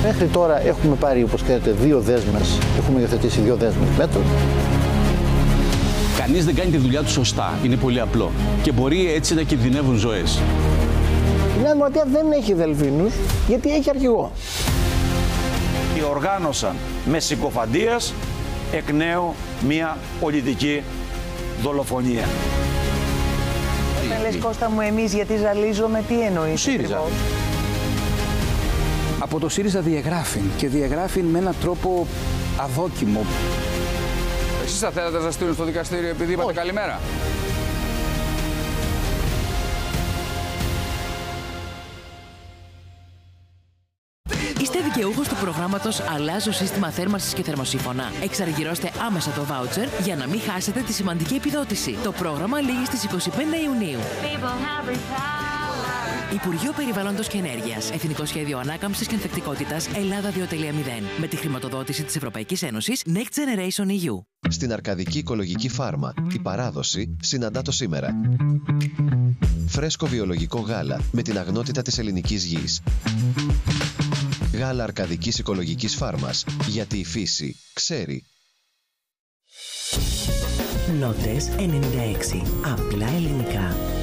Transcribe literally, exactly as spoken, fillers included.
Μέχρι τώρα έχουμε πάρει, όπως ξέρετε, δύο δέσμες, έχουμε υιοθετήσει δύο δέσμες μέτρων. Κανείς δεν κάνει τη δουλειά του σωστά. Είναι πολύ απλό. Και μπορεί έτσι να κινδυνεύουν ζωές. Η Νέα Δημοκρατία δεν έχει δελφίνους, γιατί έχει αρχηγό. Διοργάνωσαν με συκοφαντίες εκ νέου μια πολιτική δολοφονία. Όταν λες, Κώστα μου, εμείς γιατί ζαλίζομαι, τι εννοείς? ΣΥΡΙΖΑ. Από το ΣΥΡΙΖΑ διαγράφει και διαγράφει με έναν τρόπο αδόκιμο. Εσείς θα θέλατε να σας στείλουν στο δικαστήριο επειδή είπατε καλημέρα? Είστε δικαιούχος του προγράμματος Αλλάζω σύστημα θέρμανσης και θερμοσύφωνα. Εξαργυρώστε άμεσα το βάουτσερ για να μην χάσετε τη σημαντική επιδότηση. Το πρόγραμμα λήγει στις είκοσι πέντε Ιουνίου. Υπουργείο Περιβάλλοντος και Ενέργειας. Εθνικό Σχέδιο Ανάκαμψης και Ανθεκτικότητας Ελλάδα δύο κόμμα μηδέν. Με τη χρηματοδότηση της Ευρωπαϊκής Ένωσης Next Generation ι γιου. Στην Αρκαδική Οικολογική Φάρμα, η παράδοση συναντά το σήμερα. Φρέσκο βιολογικό γάλα με την αγνότητα της ελληνικής γης. Γάλα Αρκαδικής Οικολογικής Φάρμας, γιατί η φύση ξέρει. Νότες ενενήντα έξι. Απλά ελληνικά.